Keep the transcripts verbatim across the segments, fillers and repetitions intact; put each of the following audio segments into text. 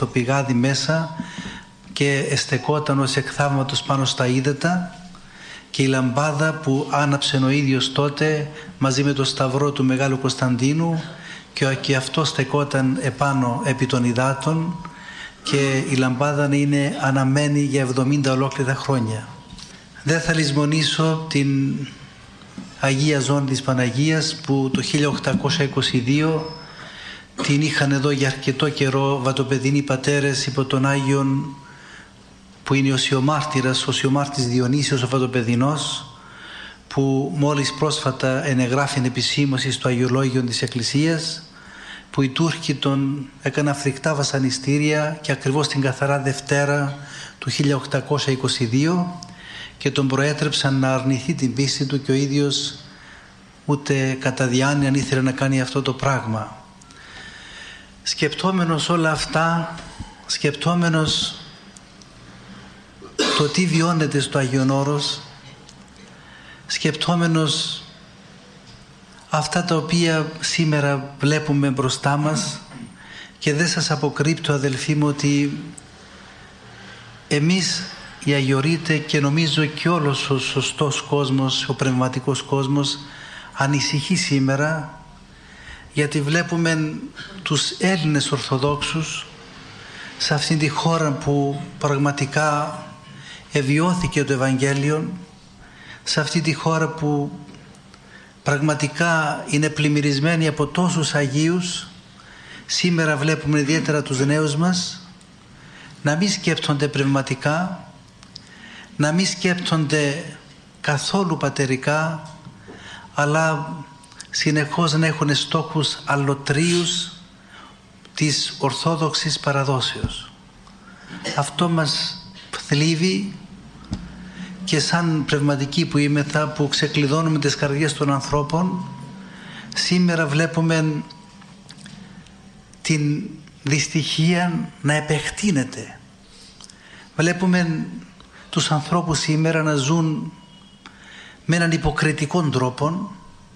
στο πηγάδι μέσα και εστεκόταν ως εκ θαύματος πάνω στα ύδατα, και η λαμπάδα που άναψε ο ίδιος τότε μαζί με το σταυρό του Μεγάλου Κωνσταντίνου, και αυτό στεκόταν επάνω επί των υδάτων, και η λαμπάδα είναι αναμένη για εβδομήντα ολόκληρα χρόνια. Δεν θα λησμονήσω την Αγία Ζώνη της Παναγίας που το χίλια οκτακόσια είκοσι δύο την είχαν εδώ για αρκετό καιρό βατοπεδινοί πατέρες υπό τον Άγιον, που είναι ο Σιωμάρτυρας, ο Σιωμάρτης Διονύσιος ο Βατοπεδινός, που μόλις πρόσφατα ενεγράφει επισήμωση στο Αγιολόγιο της Εκκλησίας, που οι Τούρκοι τον έκαναν φρικτά βασανιστήρια και ακριβώς την Καθαρά Δευτέρα του χίλια οκτακόσια είκοσι δύο, και τον προέτρεψαν να αρνηθεί την πίστη του, και ο ίδιος ούτε κατά διάνοια αν ήθελε να κάνει αυτό το πράγμα. Σκεπτόμενος όλα αυτά, σκεπτόμενος το τι βιώνεται στο Άγιον Όρος, σκεπτόμενος αυτά τα οποία σήμερα βλέπουμε μπροστά μας, και δεν σας αποκρύπτω αδελφοί μου ότι εμείς οι Αγιορείτε, και νομίζω και όλος ο σωστός κόσμος, ο πνευματικός κόσμος, ανησυχεί σήμερα, γιατί βλέπουμε τους Έλληνες Ορθοδόξους σε αυτήν τη χώρα που πραγματικά εβιώθηκε το Ευαγγέλιο, σε αυτή τη χώρα που πραγματικά είναι πλημμυρισμένη από τόσους Αγίους. Σήμερα βλέπουμε ιδιαίτερα τους νέους μας να μην σκέπτονται πνευματικά, να μην σκέπτονται καθόλου πατερικά, αλλά συνεχώς να έχουν στόχους αλλοτρίους της Ορθόδοξης παραδόσεως. Αυτό μας θλίβει, και σαν πνευματικοί που είμεθα, που ξεκλειδώνουμε τις καρδιές των ανθρώπων, σήμερα βλέπουμε την δυστυχία να επεκτείνεται. Βλέπουμε τους ανθρώπους σήμερα να ζουν με έναν υποκριτικό τρόπο,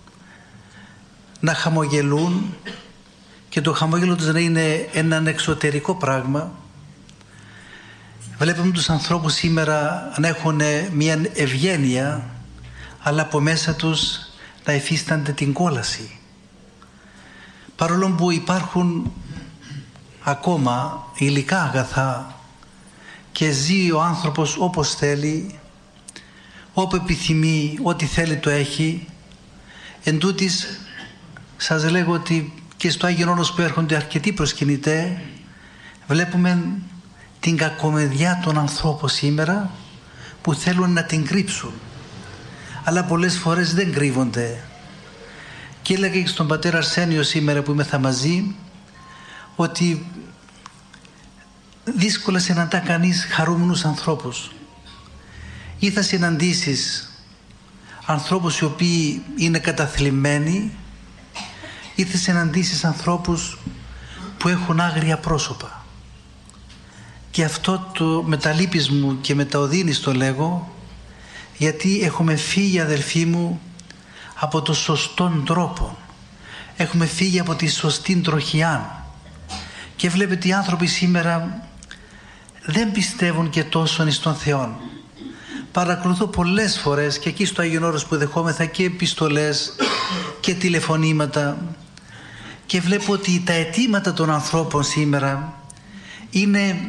να χαμογελούν, και το χαμόγελο τους να είναι έναν εξωτερικό πράγμα. Βλέπουμε τους ανθρώπους σήμερα να έχουν μια ευγένεια, αλλά από μέσα τους να υφίστανται την κόλαση. Παρόλο που υπάρχουν ακόμα υλικά αγαθά και ζει ο άνθρωπος όπως θέλει, όπου επιθυμεί, ό,τι θέλει το έχει, εν τούτης σας λέγω ότι και στο Άγιον Όρος που έρχονται αρκετοί προσκυνητές, βλέπουμε την κακομεδιά των ανθρώπων σήμερα που θέλουν να την κρύψουν, αλλά πολλές φορές δεν κρύβονται. Και έλεγα και στον πατέρα Αρσένιο σήμερα που είμεθα μαζί, ότι δύσκολα συναντά κανείς χαρούμενους ανθρώπους, ή θα συναντήσεις ανθρώπους οι οποίοι είναι καταθλιμμένοι, ή θα συναντήσεις ανθρώπους που έχουν άγρια πρόσωπα. Και αυτό το με τα λύπης μου και με τα οδύνης το λέγω, γιατί έχουμε φύγει αδελφοί μου από το σωστόν τρόπο, έχουμε φύγει από τη σωστή τροχιά, και βλέπετε οι άνθρωποι σήμερα δεν πιστεύουν και τόσο εις τον Θεό. Παρακολουθώ πολλές φορές και εκεί στο Άγιον Όρος που δεχόμεθα και επιστολές και τηλεφωνήματα, και βλέπω ότι τα αιτήματα των ανθρώπων σήμερα είναι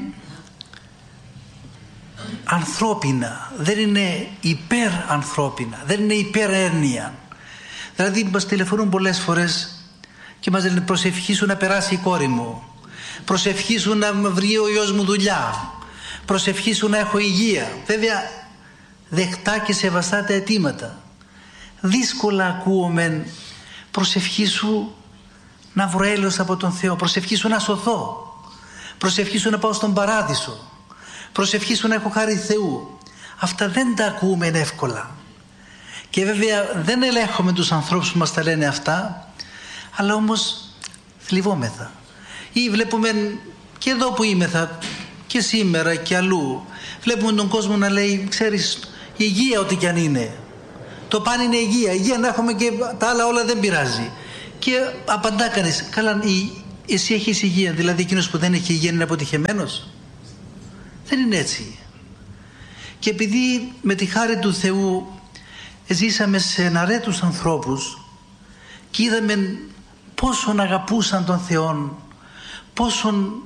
ανθρώπινα, δεν είναι υπερανθρώπινα, δεν είναι υπερέρνοια. Δηλαδή μας τηλεφωνούν πολλές φορές και μας λένε προσευχήσου να περάσει η κόρη μου, προσευχήσου να βρει ο γιος μου δουλειά, προσευχήσου να έχω υγεία. Βέβαια δεκτά και σεβαστά τα αιτήματα. Δύσκολα ακούουμε προσευχήσου να βρω έλεος από τον Θεό, προσευχήσου να σωθώ, προσευχήσου να πάω στον παράδεισο, προσευχήσου να έχω χάρη Θεού. Αυτά δεν τα ακούμε εύκολα. Και βέβαια δεν ελέγχουμε τους ανθρώπους που μας τα λένε αυτά, αλλά όμως θλιβόμεθα. Ή βλέπουμε και εδώ που είμεθα και σήμερα και αλλού, βλέπουμε τον κόσμο να λέει, ξέρεις, υγεία ό,τι κι αν είναι. Το πάνε είναι υγεία, υγεία να έχουμε και τα άλλα όλα δεν πειράζει. Και απαντά κανείς, καλά, η, εσύ έχεις υγεία, δηλαδή εκείνος που δεν έχει υγεία είναι αποτυχεμένος? Δεν είναι έτσι. Και επειδή με τη χάρη του Θεού ζήσαμε σε εναρέτους ανθρώπους και είδαμε πόσον αγαπούσαν τον Θεό, πόσον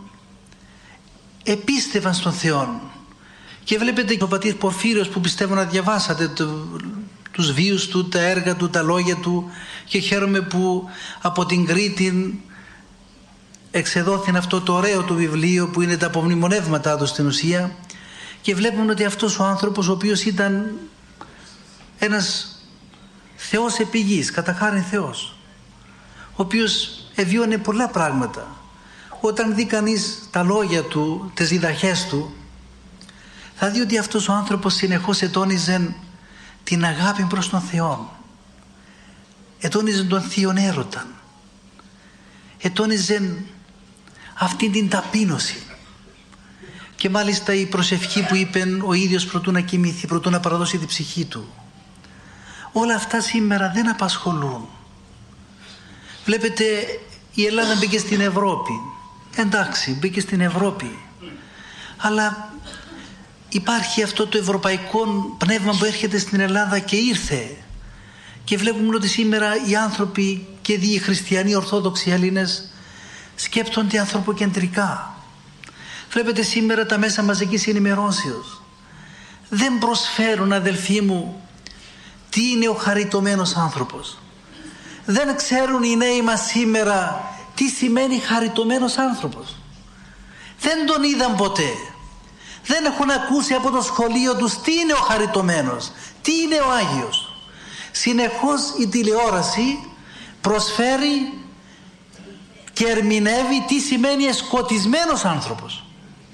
επίστευαν στον Θεό, και βλέπετε ο πατήρ Πορφύριος, που πιστεύω να διαβάσατε το, τους βίους του, τα έργα του, τα λόγια του, και χαίρομαι που από την Κρήτη εξεδόθην αυτό το ωραίο του βιβλίο που είναι τα απομνημονεύματά του στην ουσία, και βλέπουμε ότι αυτός ο άνθρωπος, ο οποίος ήταν ένας Θεός επί γης, κατά χάριν Θεός, ο οποίος εβίωνε πολλά πράγματα, όταν δει κανείς τα λόγια του, τις διδαχές του, θα δει ότι αυτός ο άνθρωπος συνεχώς ετώνιζε την αγάπη προς τον Θεό, ετώνιζε τον θείον έρωτα, ετώνιζε αυτή την ταπείνωση. Και μάλιστα η προσευχή που είπε ο ίδιος προτού να κοιμηθεί, προτού να παραδώσει την ψυχή του, όλα αυτά σήμερα δεν απασχολούν. Βλέπετε, η Ελλάδα μπήκε στην Ευρώπη, εντάξει, μπήκε στην Ευρώπη, αλλά υπάρχει αυτό το ευρωπαϊκό πνεύμα που έρχεται στην Ελλάδα και ήρθε, και βλέπουμε ότι σήμερα οι άνθρωποι και οι χριστιανοί, ορθόδοξοι Έλληνες, σκέπτονται ανθρωποκεντρικά. Βλέπετε σήμερα τα μέσα μαζικής ενημερώσεως δεν προσφέρουν, αδελφοί μου, τι είναι ο χαριτωμένος άνθρωπος. Δεν ξέρουν οι νέοι μας σήμερα τι σημαίνει χαριτωμένος άνθρωπος. Δεν τον είδαν ποτέ. Δεν έχουν ακούσει από το σχολείο τους τι είναι ο χαριτωμένος, τι είναι ο Άγιος. Συνεχώς η τηλεόραση προσφέρει και ερμηνεύει τι σημαίνει εσκοτισμένος άνθρωπος.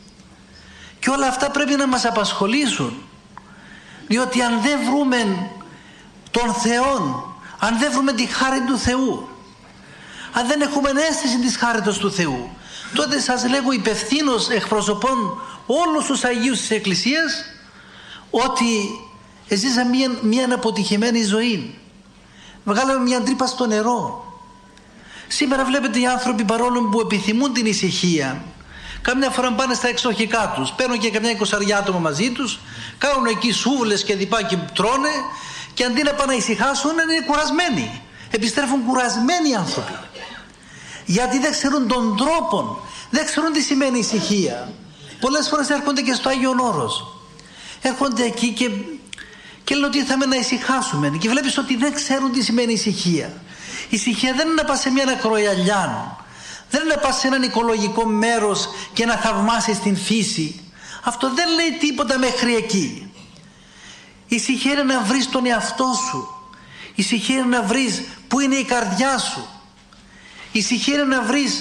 Και όλα αυτά πρέπει να μας απασχολήσουν, διότι αν δεν βρούμε τον Θεό, αν δεν βρούμε τη χάρη του Θεού, αν δεν έχουμε αίσθηση της χάριτος του Θεού, τότε σας λέγω υπευθύνως εκπροσωπών όλους τους Αγίους της Εκκλησίας ότι ζήσαμε μια, μια αποτυχημένη ζωή. Βγάλαμε μια τρύπα στο νερό. Σήμερα βλέπετε οι άνθρωποι, παρόλο που επιθυμούν την ησυχία, καμιά φορά πάνε στα εξοχικά τους, παίρνουν και καμιά εικοσαριά άτομα μαζί τους, κάνουν εκεί σούβλες και διπά και τρώνε, και αντί να πάνε να ησυχάσουν είναι κουρασμένοι. Επιστρέφουν κουρασμένοι άνθρωποι. Γιατί δεν ξέρουν τον τρόπο, δεν ξέρουν τι σημαίνει ησυχία. Πολλές φορές έρχονται και στο Άγιον Όρος. Έρχονται εκεί και, και λένε ότι ήρθαμε να ησυχάσουμε, και βλέπεις ότι δεν ξέρουν τι σημαίνει ησυχία. Η ησυχία δεν είναι να πας σε μια ακροαλιά, δεν είναι να πας σε έναν οικολογικό μέρος και να θαυμάσεις την φύση. Αυτό δεν λέει τίποτα μέχρι εκεί. Η ησυχία είναι να βρεις τον εαυτό σου. Η ησυχία είναι να βρεις που είναι η καρδιά σου. Η ησυχία είναι να βρεις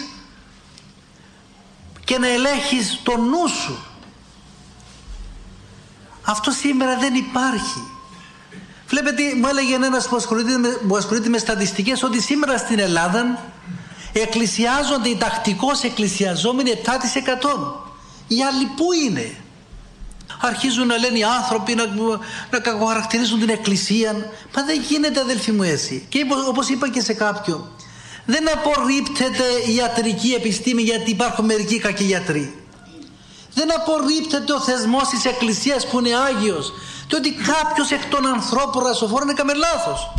και να ελέγχεις το νου σου. Αυτό σήμερα δεν υπάρχει. Βλέπετε, μου έλεγε ένας που ασχολείται με, που ασχολείται με στατιστικές, ότι σήμερα στην Ελλάδα εκκλησιάζονται οι τακτικώς εκκλησιαζόμενοι επτά τοις εκατό. Οι άλλοι πού είναι? Αρχίζουν να λένε οι άνθρωποι να, να κακοχαρακτηρίζουν την εκκλησία. Μα δεν γίνεται, αδελφοί μου, έτσι. Και όπως είπα και σε κάποιον, δεν απορρίπτεται η ιατρική επιστήμη γιατί υπάρχουν μερικοί κακοί γιατροί. Δεν απορρίπτεται ο θεσμός της εκκλησίας που είναι Άγιος, διότι κάποιος εκ των ανθρώπων ρασοφόρων έκαμε λάθος.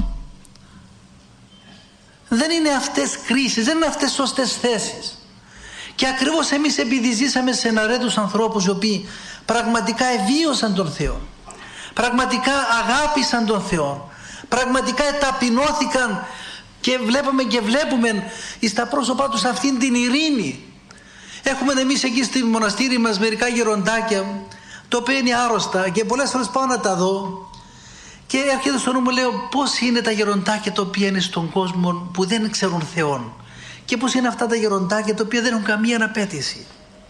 Δεν είναι αυτές κρίσεις, δεν είναι αυτές σωστές θέσεις. Και ακριβώς εμείς, επειδή ζήσαμε σε εναρέτους ανθρώπους οι οποίοι πραγματικά ευίωσαν τον Θεό, πραγματικά αγάπησαν τον Θεό, πραγματικά ταπεινώθηκαν, και βλέπουμε και βλέπουμε στα πρόσωπά τους αυτήν την ειρήνη. Έχουμε εμείς εκεί στη μοναστήρι μας μερικά γεροντάκια, τα οποία είναι άρρωστα, και πολλές φορές πάω να τα δω και έρχεται στο νου μου, λέω, πώς είναι τα γεροντάκια τα οποία είναι στον κόσμο που δεν ξέρουν Θεόν, και πώς είναι αυτά τα γεροντάκια τα οποία δεν έχουν καμία απέτηση.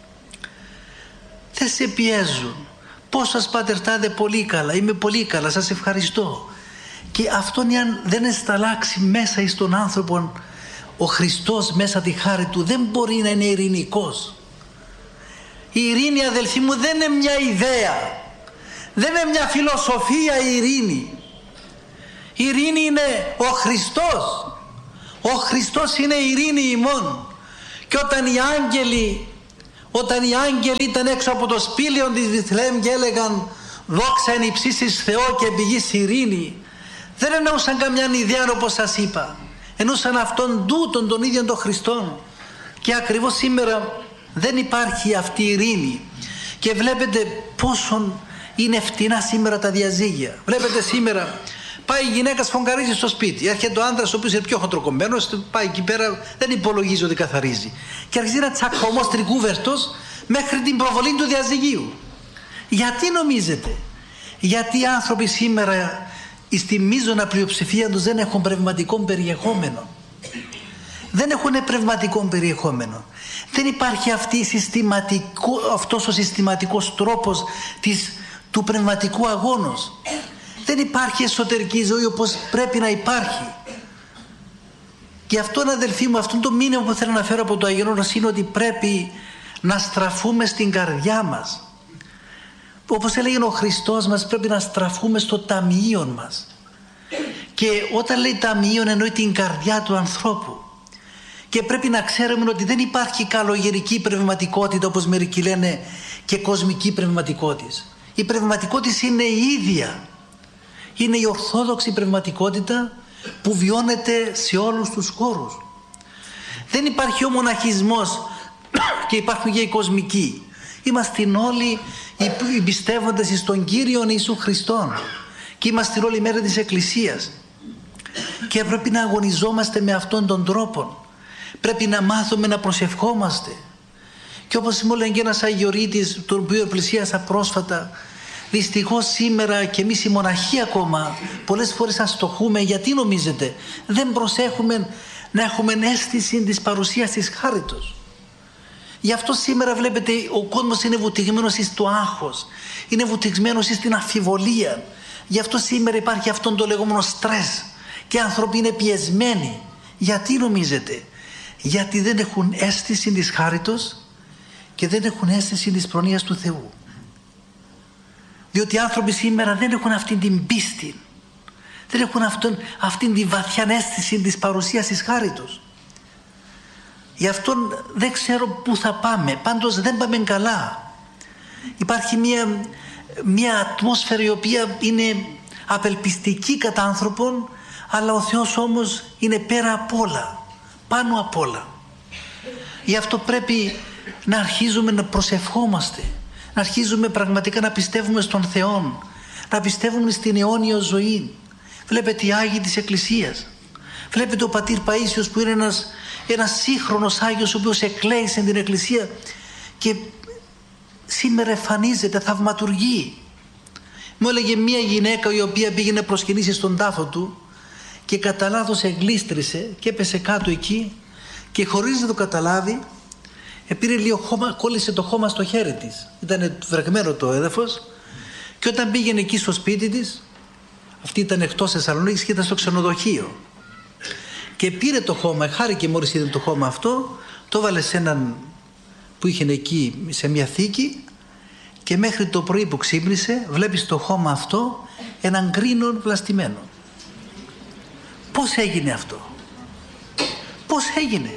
Δεν σε πιέζουν. Πώς σας πάτερ τάδε, πολύ καλά, είμαι πολύ καλά, σας ευχαριστώ. Και αυτό αν δεν εσταλάξει μέσα εις τον άνθρωπο ο Χριστός μέσα τη χάρη του, δεν μπορεί να είναι ειρηνικός. Η ειρήνη, αδελφοί μου, δεν είναι μια ιδέα, δεν είναι μια φιλοσοφία η ειρήνη. Η ειρήνη είναι ο Χριστός. Ο Χριστός είναι η ειρήνη ημών. Και όταν οι άγγελοι, όταν οι άγγελοι ήταν έξω από το σπήλαιο της Βιθλεέμ και έλεγαν «Δόξα εν υψίστοις Θεό και πηγής ειρήνη», δεν εννοούσαν καμιά ιδέα όπως σας είπα. Εννοούσαν αυτόν τούτον τον ίδιο τον Χριστόν. Και ακριβώς σήμερα δεν υπάρχει αυτή η ειρήνη. Και βλέπετε πόσο είναι φτηνά σήμερα τα διαζύγια. Βλέπετε σήμερα πάει η γυναίκα σφογγαρίζει στο σπίτι. Έρχεται ο άντρας ο οποίος είναι πιο χοντροκομμένος, πάει εκεί πέρα, δεν υπολογίζει ότι καθαρίζει. Και αρχίζει ένα τσακωμός τρικούβερτος μέχρι την προβολή του διαζυγίου. Γιατί νομίζετε? Γιατί οι άνθρωποι σήμερα, στη μείζωνα πλειοψηφία τους, δεν έχουν πνευματικό περιεχόμενο. Δεν έχουν πνευματικό περιεχόμενο. Δεν υπάρχει αυτή η συστηματικό, αυτός ο συστηματικός τρόπος της, του πνευματικού αγώνος. Δεν υπάρχει εσωτερική ζωή όπως πρέπει να υπάρχει. Και αυτό, αδελφοί μου, αυτό το μήνυμα που θέλω να φέρω από το Άγιον Όρος είναι ότι πρέπει να στραφούμε στην καρδιά μας. Όπως έλεγε ο Χριστός μας, πρέπει να στραφούμε στο ταμείο μας. Και όταν λέει ταμείο εννοεί την καρδιά του ανθρώπου. Και πρέπει να ξέρουμε ότι δεν υπάρχει καλογερική πνευματικότητα όπως μερικοί λένε και κοσμική πνευματικότητα. Η πνευματικότητα είναι η ίδια. Είναι η ορθόδοξη πνευματικότητα που βιώνεται σε όλους τους χώρους. Δεν υπάρχει ο μοναχισμός και υπάρχουν και οι κοσμικοί. Είμαστε όλοι οι πιστεύοντες στον Κύριον Ιησού Χριστόν και είμαστε όλοι μέρα της Εκκλησίας και πρέπει να αγωνιζόμαστε με αυτόν τον τρόπο. Πρέπει να μάθουμε να προσευχόμαστε. Και όπως μου έλεγε ένας Αγιορείτης, τον οποίο πλησίασα πρόσφατα, δυστυχώς σήμερα και εμείς οι μοναχοί ακόμα πολλές φορές αστοχούμε. Γιατί νομίζετε? Δεν προσέχουμε να έχουμε αίσθηση της παρουσίας της χάριτος. Γι' αυτό σήμερα βλέπετε ο κόσμος είναι βουτυγμένος στο άγχος, είναι βουτυγμένος στην αμφιβολία. Γι' αυτό σήμερα υπάρχει αυτόν το λεγόμενο στρες και οι άνθρωποι είναι πιεσμένοι. Γιατί νομίζετε? Γιατί δεν έχουν αίσθηση της χάριτος και δεν έχουν αίσθηση της προνοίας του Θεού. Διότι οι άνθρωποι σήμερα δεν έχουν αυτή την πίστη, δεν έχουν αυτόν, αυτήν τη βαθιά αίσθηση της παρουσίας της χάριτος. Γι' αυτό δεν ξέρω πού θα πάμε, πάντως δεν πάμε καλά. Υπάρχει μια, μια ατμόσφαιρα η οποία είναι απελπιστική κατά άνθρωπον, αλλά ο Θεός όμως είναι πέρα απ' όλα, πάνω απ' όλα. Γι' αυτό πρέπει να αρχίζουμε να προσευχόμαστε, να αρχίζουμε πραγματικά να πιστεύουμε στον Θεό, να πιστεύουμε στην αιώνιο ζωή. Βλέπετε οι Άγιοι της Εκκλησίας, βλέπετε ο πατήρ Παΐσιος που είναι ένας, ένας σύγχρονος Άγιος ο οποίος εκλέησε την Εκκλησία και σήμερα εμφανίζεται, θαυματουργεί. Μου έλεγε μια γυναίκα η οποία πήγαινε να προσκυνήσει στον τάφο του και κατά λάθος εγλίστρισε και έπεσε κάτω εκεί και χωρίς να το καταλάβει πήρε λίγο χώμα, κόλλησε το χώμα στο χέρι της. Ήταν βρεγμένο το έδαφος και όταν πήγαινε εκεί στο σπίτι της, αυτή ήταν εκτός Θεσσαλονίκης και ήταν στο ξενοδοχείο και πήρε το χώμα, χάρηκε μόλις είδε το χώμα αυτό, το έβαλε σε έναν που είχε εκεί σε μια θήκη και μέχρι το πρωί που ξύπνησε βλέπει στο χώμα αυτό έναν γκρίνο βλαστημένο. Πώς έγινε αυτό? Πώς έγινε?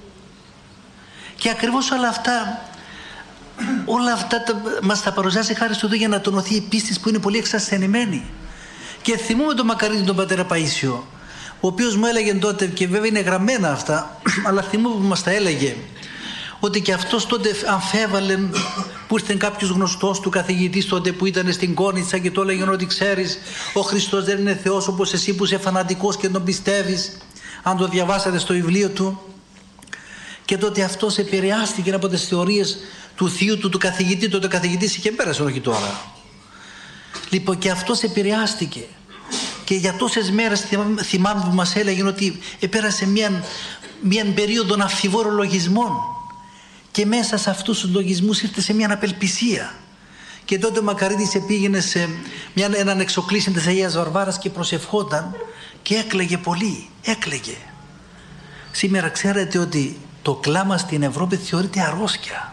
Και ακριβώς όλα αυτά, όλα αυτά τα, μας τα παρουσιάζει χάρη στο Θεό για να τονωθεί η πίστη που είναι πολύ εξασθενημένη. Και θυμούμε τον μακαρίτη τον πατέρα Παΐσιο, ο οποίος μου έλεγε τότε, και βέβαια είναι γραμμένα αυτά, αλλά θυμούμε που μας τα έλεγε, ότι και αυτός τότε αμφέβαλε που ήρθε κάποιος γνωστός του καθηγητής τότε που ήταν στην Κόνιτσα και το έλεγε ότι ξέρεις ο Χριστός δεν είναι Θεός όπως εσύ που είσαι φανατικός και τον πιστεύεις, αν το διαβάσατε στο βιβλίο του. Και τότε αυτός επηρεάστηκε από τις θεωρίες του θείου του, του καθηγητή, τότε ο καθηγητής είχε πέρασε, όχι τώρα. Λοιπόν, και αυτός επηρεάστηκε. Και για τόσες μέρες θυμάμαι που μας έλεγε ότι επέρασε μια, μια περίοδο αμφιβόρων λογισμών. Και μέσα σε αυτούς τους λογισμούς ήρθε σε μια απελπισία. Και τότε ο Μακαρίτης πήγαινε σε μια, έναν εξοκλήσιν της Αγίας Βαρβάρας και προσευχόταν και έκλαιγε πολύ. Έκλαιγε. Σήμερα ξέρετε ότι το κλάμα στην Ευρώπη θεωρείται αρρώσκια.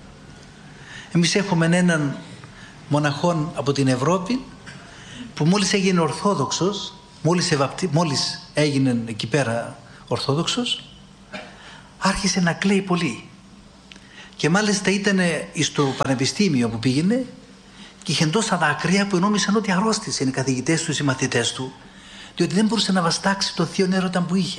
Εμείς έχουμε έναν μοναχόν από την Ευρώπη που μόλις έγινε Ορθόδοξος, μόλις, ευαπτή, μόλις έγινε εκεί πέρα Ορθόδοξος, άρχισε να κλαίει πολύ. Και μάλιστα ήταν στο πανεπιστήμιο που πήγαινε και είχε τόσα δάκρυα που νόμισαν ότι αρρώστησε οι καθηγητές του, οι μαθητές του, διότι δεν μπορούσε να βαστάξει το θείο έρωτα που είχε.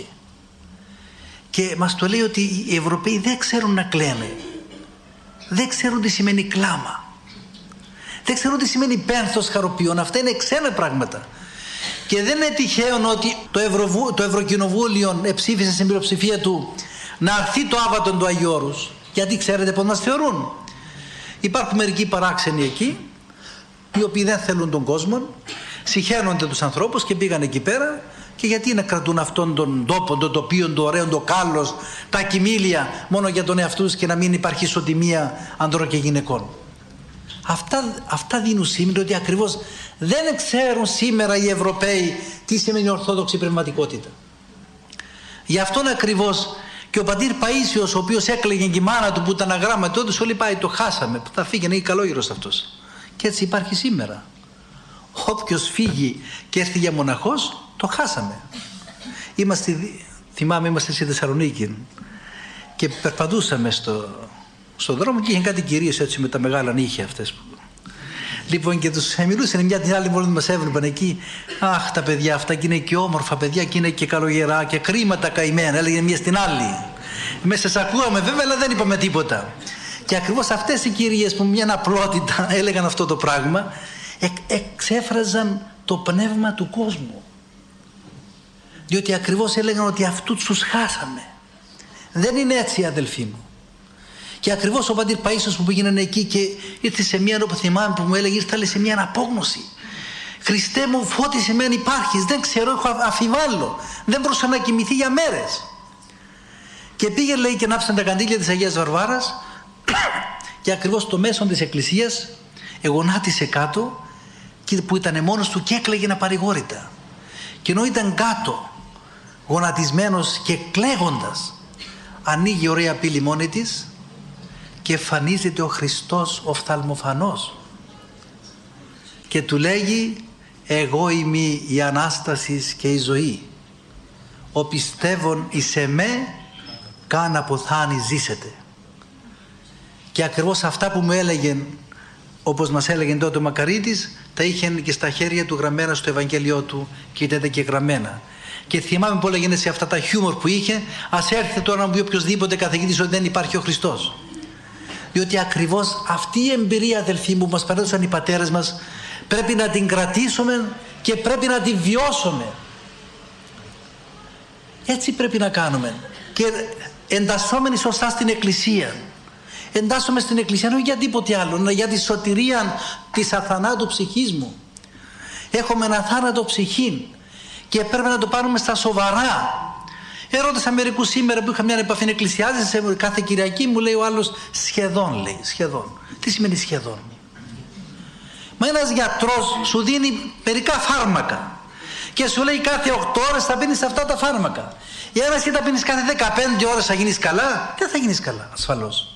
Και μας το λέει ότι οι Ευρωπαίοι δεν ξέρουν να κλαίνε. Δεν ξέρουν τι σημαίνει κλάμα. Δεν ξέρουν τι σημαίνει πένθος χαροποιών. Αυτά είναι ξένα πράγματα. Και δεν είναι τυχαίο ότι το, Ευρωβου... το Ευρωκοινοβούλιο εψήφισε στην πλειοψηφία του να αρθεί το άβατον του Αγίου Όρους. Γιατί ξέρετε πώς μας θεωρούν. Υπάρχουν μερικοί παράξενοι εκεί, οι οποίοι δεν θέλουν τον κόσμο, συχαίνονται τους ανθρώπους και πήγαν εκεί πέρα. Και γιατί να κρατούν αυτόν τον τόπο, το τοπίο, το ωραίο, το κάλος, τα κοιμήλια μόνο για τον εαυτό τους και να μην υπάρχει ισοτιμία ανδρών και γυναικών. Αυτά, αυτά δίνουν σήμερα ότι ακριβώς δεν ξέρουν σήμερα οι Ευρωπαίοι τι σημαίνει ορθόδοξη πνευματικότητα. Γι' αυτόν ακριβώς και ο πατήρ Παΐσιος, ο οποίος έκλαιγε και η μάνα του που ήταν αγράμματο, τότε όλοι πάει, το χάσαμε, θα φύγει, είναι καλόγερος αυτός. Και έτσι υπάρχει σήμερα. Όποιος φύγει και έρθει για μοναχός, το χάσαμε. Είμαστε, θυμάμαι, είμαστε στη Θεσσαλονίκη και περπατούσαμε στο, στο δρόμο και είχαν κάτι κυρίες έτσι με τα μεγάλα νύχια αυτές. Λοιπόν, και τους μιλούσαν μια την άλλη μόλις μας έβλεπαν εκεί. Αχ, τα παιδιά αυτά και είναι και όμορφα παιδιά και είναι και καλογερά και κρίματα καημένα, έλεγε μία στην άλλη. Μέσα σας ακούγαμε βέβαια, αλλά δεν είπαμε τίποτα. Και ακριβώς αυτές οι κυρίες που με μια απλότητα έλεγαν αυτό το πράγμα, εκ, εξέφραζαν το πνεύμα του κόσμου. Διότι ακριβώς έλεγαν ότι αυτούς τους χάσαμε. Δεν είναι έτσι, αδελφοί μου. Και ακριβώς ο πατήρ Παΐσιος που πήγαινε εκεί και ήρθε σε μια, όπου θυμάμαι που μου έλεγε, ήρθα σε μια αναπόγνωση. Χριστέ μου, φώτισε με αν υπάρχεις, δεν ξέρω, έχω αφιβάλλω. Δεν μπορούσα να κοιμηθεί για μέρες. Και πήγε, λέει, και ανάψαν τα καντήλια της Αγίας Βαρβάρας και ακριβώς στο μέσο της εκκλησίας εγωνάτισε κάτω και που ήταν μόνος του και έκλαιγε απαρηγόρητα. Και ενώ ήταν κάτω γονατισμένος και κλαίγοντας, ανοίγει ωραία πύλη μόνη της και εμφανίζεται ο Χριστός οφθαλμοφανός και του λέγει, εγώ είμαι η Ανάστασης και η ζωή, ο πιστεύων εις εμέ καν αποθάνει ζήσετε. Και ακριβώς αυτά που μου έλεγε, όπως μας έλεγε τότε ο Μακαρίτης, τα είχε και στα χέρια του γραμμένα στο Ευαγγέλιο του και ήταν και γραμμένα. Και θυμάμαι που έλεγε σε αυτά τα χιούμορ που είχε, ας έρθει τώρα να μου πει οποιοσδήποτε καθηγητής ότι δεν υπάρχει ο Χριστός. Διότι ακριβώς αυτή η εμπειρία, αδελφοί μου, που μας παρέδωσαν οι πατέρες μας, πρέπει να την κρατήσουμε και πρέπει να την βιώσουμε. Έτσι πρέπει να κάνουμε. Και εντασσόμενοι σωστά στην Εκκλησία. Εντάσσομαι στην Εκκλησία, όχι για τίποτε άλλο, για τη σωτηρία της αθανάτου ψυχής μου. Έχουμε ένα θάνατο ψυχή και πρέπει να το πάρουμε στα σοβαρά. Ερώτησα μερικούς σήμερα που είχα μια επαφή εκκλησιάζηση, κάθε Κυριακή μου λέει ο άλλος σχεδόν, λέει, σχεδόν. Τι σημαίνει σχεδόν? Μα ένας γιατρός σου δίνει μερικά φάρμακα και σου λέει κάθε οκτώ ώρες θα πίνεις αυτά τα φάρμακα. Εάν εσύ τα πίνεις κάθε δεκαπέντε ώρες θα γίνεις καλά? Δεν θα γίνεις καλά, ασφαλώς.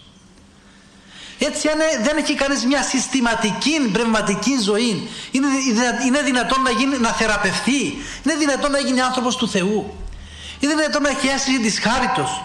Έτσι, αν δεν έχει κανείς μια συστηματική πνευματική ζωή, είναι, είναι δυνατόν να, γίνει, να θεραπευθεί, είναι δυνατόν να γίνει άνθρωπος του Θεού, είναι δυνατόν να έχει αίσθηση της χάριτος.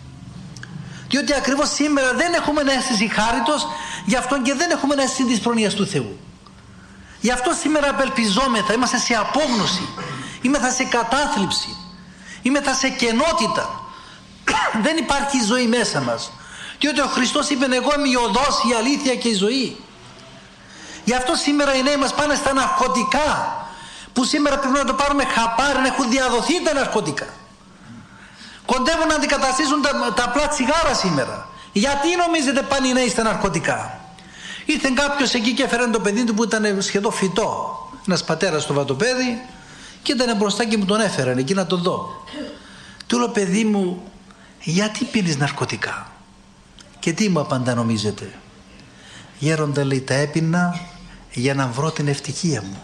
Διότι ακριβώς σήμερα δεν έχουμε αίσθηση χάριτος, γι' αυτό και δεν έχουμε αίσθηση της προνοιάς του Θεού. Γι' αυτό σήμερα απελπιζόμεθα, είμαστε σε απόγνωση, είμαστε σε κατάθλιψη, είμαστε σε κενότητα. Δεν υπάρχει ζωή μέσα μας. Διότι ο Χριστός είπε, εγώ είμαι η οδός, η αλήθεια και η ζωή. Γι' αυτό σήμερα οι νέοι μας πάνε στα ναρκωτικά, που σήμερα πρέπει να το πάρουμε χαπάρι, να έχουν διαδοθεί τα ναρκωτικά. Κοντεύουν να αντικαταστήσουν τα, τα απλά τσιγάρα σήμερα. Γιατί νομίζετε πάνε οι νέοι στα ναρκωτικά? Ήρθε κάποιος εκεί και έφερε το παιδί του που ήταν σχεδόν φυτό, ένας πατέρας στο βατοπέδι, και ήταν μπροστά και μου τον έφεραν εκεί να τον δω. Του λέω, παιδί μου, γιατί πίνεις ναρκωτικά? Και τι μου απαντά, νομίζετε? Γέροντα, λέει, τα έπινα για να βρω την ευτυχία μου.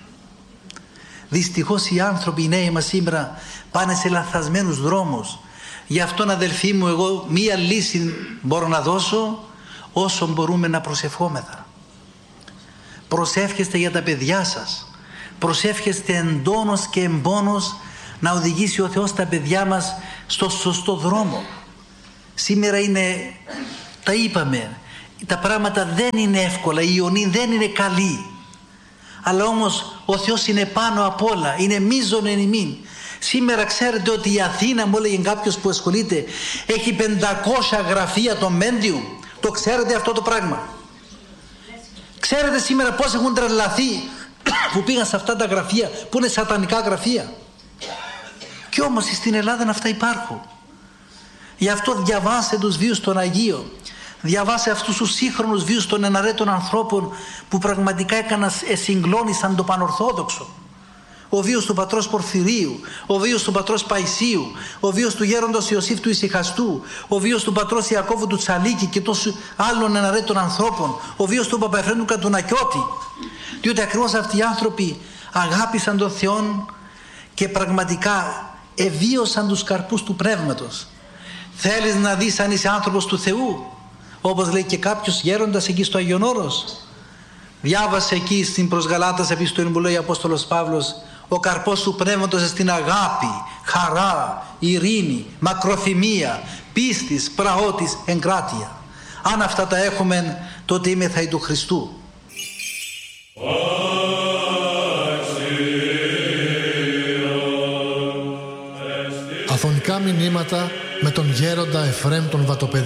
Δυστυχώς οι άνθρωποι, οι νέοι μας σήμερα, πάνε σε λανθασμένους δρόμους. Γι' αυτόν, αδελφοί μου, εγώ μία λύση μπορώ να δώσω, όσο μπορούμε να προσευχόμεθα. Προσεύχεστε για τα παιδιά σας. Προσεύχεστε εντόνως και εμπόνως να οδηγήσει ο Θεός τα παιδιά μας στο σωστό δρόμο. Σήμερα είναι, τα είπαμε, τα πράγματα δεν είναι εύκολα, η Ιωνή δεν είναι καλή. Αλλά όμως ο Θεός είναι πάνω απ' όλα, είναι μείζον εν ημίν. Σήμερα ξέρετε ότι η Αθήνα, μου έλεγε κάποιος που ασχολείται, έχει πεντακόσια γραφεία το Μέντιουμ. Το ξέρετε αυτό το πράγμα? Ξέρετε σήμερα πώς έχουν τρελαθεί που πήγαν σε αυτά τα γραφεία που είναι σατανικά γραφεία? Και όμως στην Ελλάδα αυτά υπάρχουν. Γι' αυτό διαβάστε τους βίους των Αγίων. Διαβάστε αυτούς τους σύγχρονους βίους των εναρέτων ανθρώπων που πραγματικά έκαναν, συγκλώνησαν το πανορθόδοξο. Ο βίος του πατρός Πορφυρίου, ο βίος του πατρός Παϊσίου, ο βίος του γέροντος Ιωσήφ του Ησυχαστού, ο βίος του πατρός Ιακώβου του Τσαλίκη και τόσων άλλων εναρέτων ανθρώπων, ο βίος του Παπαεφρέμου του Κατουνακιώτη. Διότι ακριβώς αυτοί οι άνθρωποι αγάπησαν τον Θεό και πραγματικά εβίωσαν τους καρπούς του πνεύματος. Θέλεις να δεις αν είσαι άνθρωπος του Θεού? Όπως λέει και κάποιος γέροντας εκεί στο Άγιον Όρος. Διάβασε εκεί στην προς Γαλάτας επιστολή που λέει ο Απόστολος Παύλος, ο καρπός του πνεύματος στην αγάπη, χαρά, ειρήνη, μακροθυμία, πίστης, πραότης, εγκράτεια. Αν αυτά τα έχουμε, τότε είμεθα ει του Χριστού. Αφωνικά μηνύματα με τον γέροντα Εφραίμ τον Βατοπεδί.